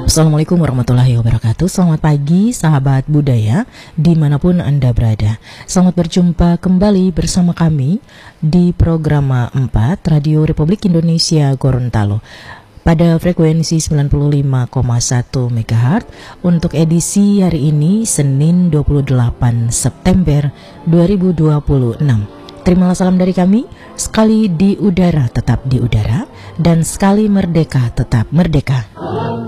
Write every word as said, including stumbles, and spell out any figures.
Assalamualaikum warahmatullahi wabarakatuh. Selamat pagi sahabat budaya dimanapun Anda berada. Selamat berjumpa kembali bersama kami di program empat Radio Republik Indonesia Gorontalo pada frekuensi sembilan puluh lima koma satu megahertz untuk edisi hari ini Senin dua puluh delapan September dua ribu dua puluh enam. Terimalah salam dari kami, sekali di udara tetap di udara, dan sekali merdeka tetap merdeka.